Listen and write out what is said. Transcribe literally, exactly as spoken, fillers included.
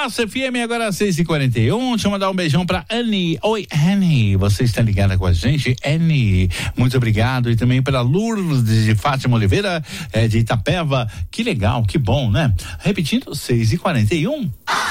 Massa F M, agora seis e quarenta e um. Deixa eu mandar um beijão pra Anne. Oi, Anne. Você está ligada com a gente? Anne, muito obrigado. E também para Lourdes de Fátima Oliveira, é, de Itapeva. Que legal, que bom, né? Repetindo, seis e quarenta e um.